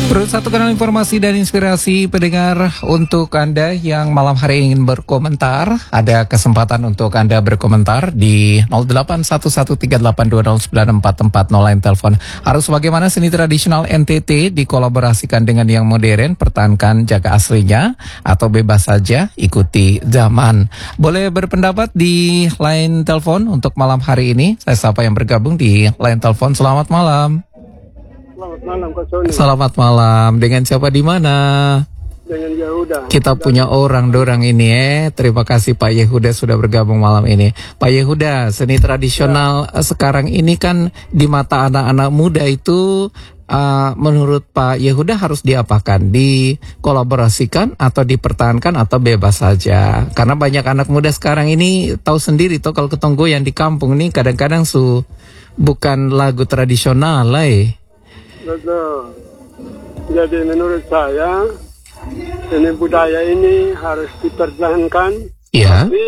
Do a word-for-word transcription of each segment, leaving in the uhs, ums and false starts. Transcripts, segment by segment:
Terus satu kanal informasi dan inspirasi pendengar untuk Anda yang malam hari ingin berkomentar. Ada kesempatan untuk Anda berkomentar di nol delapan satu satu tiga delapan dua nol sembilan empat empat nol line telepon. Harus bagaimana seni tradisional N T T dikolaborasikan dengan yang modern, pertahankan jaga aslinya atau bebas saja ikuti zaman. Boleh berpendapat di line telepon untuk malam hari ini. Saya sapa yang bergabung di line telepon. Selamat malam. Selamat malam Kak Sony. Selamat malam. Dengan siapa di mana? Dengan Yehuda. Kita punya orang dorang ini eh. Terima kasih Pak Yehuda sudah bergabung malam ini. Pak Yehuda, seni tradisional ya. Sekarang ini kan di mata anak-anak muda itu uh, menurut Pak Yehuda harus diapakan? Dikolaborasikan atau dipertahankan atau bebas saja? Karena banyak anak muda sekarang ini tahu sendiri tuh kalau ketonggo yang di kampung ini kadang-kadang su bukan lagu tradisional lah eh. Betul. Jadi menurut saya seni budaya ini harus dipertahankan. Iya. Tapi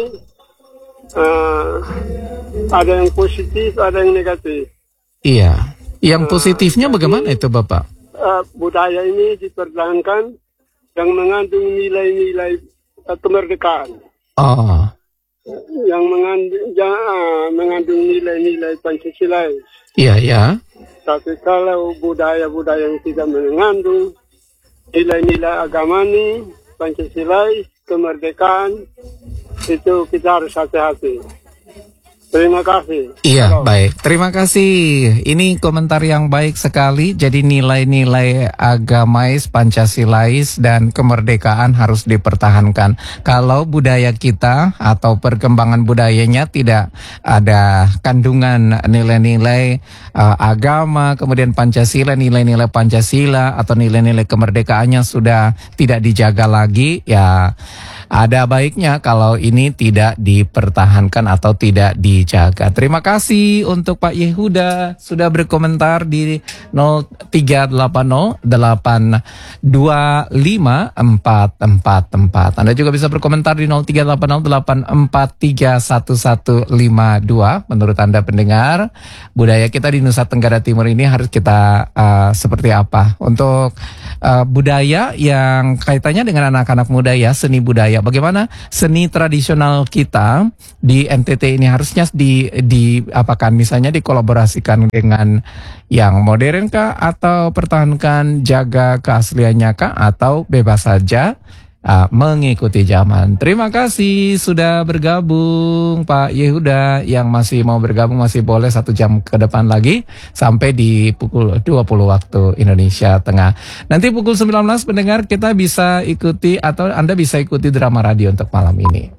uh, ada yang positif, ada yang negatif. Iya. Yang uh, positifnya bagaimana itu Bapak? Uh, budaya ini dipertahankan yang mengandung nilai-nilai uh, kemerdekaan. Oh. Yang mengandung, ya, uh, mengandung nilai-nilai Pancasila. Iya, ya. Tapi kalau budaya-budaya yang tidak mengandung nilai-nilai agama ini, Pancasila, kemerdekaan, itu kita harus hati-hati. Terima kasih. Iya, Halo. baik. Terima kasih. Ini komentar yang baik sekali. Jadi nilai-nilai agamais, Pancasilais, dan kemerdekaan harus dipertahankan. Kalau budaya kita atau perkembangan budayanya tidak ada kandungan nilai-nilai uh, agama, kemudian Pancasila, nilai-nilai Pancasila atau nilai-nilai kemerdekaannya sudah tidak dijaga lagi, ya ada baiknya kalau ini tidak dipertahankan atau tidak dijaga. Terima kasih untuk Pak Yehuda sudah berkomentar di nol tiga delapan nol delapan dua lima empat empat empat. Anda juga bisa berkomentar di nol tiga delapan nol delapan empat tiga satu satu lima dua. Menurut Anda pendengar, budaya kita di Nusa Tenggara Timur ini harus kita uh, seperti apa? Untuk uh, budaya yang kaitannya dengan anak-anak muda ya, seni budaya. Bagaimana seni tradisional kita di N T T ini harusnya di di apakan misalnya dikolaborasikan dengan yang modern kah atau pertahankan jaga keasliannya kah atau bebas saja uh, mengikuti zaman. Terima kasih sudah bergabung Pak Yehuda. Yang masih mau bergabung masih boleh satu jam ke depan lagi sampai di pukul dua puluh waktu Indonesia Tengah. Nanti pukul sembilan belas pendengar kita bisa ikuti atau Anda bisa ikuti drama radio untuk malam ini.